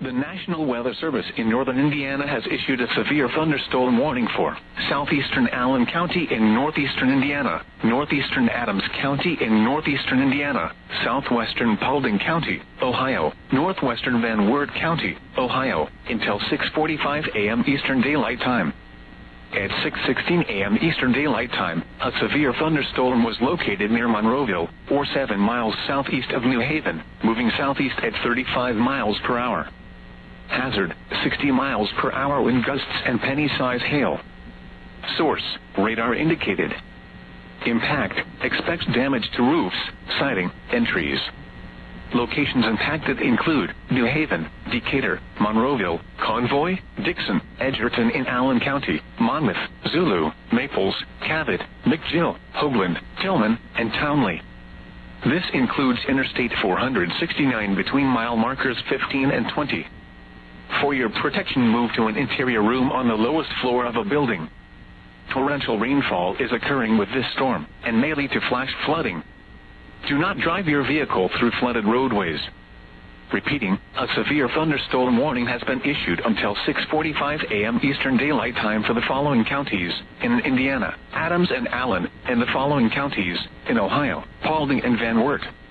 The National Weather Service in northern Indiana has issued a severe thunderstorm warning for southeastern Allen County in northeastern Indiana, northeastern Adams County in northeastern Indiana, southwestern Paulding County, Ohio, northwestern Van Wert County, Ohio, until 6:45 a.m. Eastern Daylight Time. At 6:16 a.m. Eastern Daylight Time, a severe thunderstorm was located near Monroeville, or 7 miles southeast of New Haven, moving southeast at 35 miles per hour. Hazard, 60 miles per hour wind gusts and penny-size hail. Source, radar indicated. Impact, expects damage to roofs, siding, and trees. Locations impacted include New Haven, Decatur, Monroeville, Convoy, Dixon, Edgerton in Allen County, Monmouth, Zulu, Maples, Cabot, McGill, Hoagland, Tillman, and Townley. This includes Interstate 469 between mile markers 15 and 20. For your protection, move to an interior room on the lowest floor of a building. Torrential rainfall is occurring with this storm and may lead to flash flooding. Do not drive your vehicle through flooded roadways. Repeating, a severe thunderstorm warning has been issued until 6:45 a.m. Eastern Daylight Time for the following counties in Indiana, Adams and Allen, and the following counties in Ohio, Paulding and Van Wert.